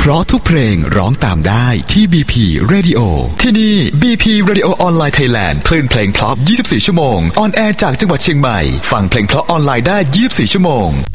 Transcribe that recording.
เพราะทุกเพลงร้องตามได้ที่ BP Radio ที่นี่ BP Radio Online Thailand คลื่นเพลงเพราะ24 ชั่วโมงออนแอร์จากจังหวัดเชียงใหม่ฟังเพลงเพราะออนไลน์ได้24 ชั่วโมง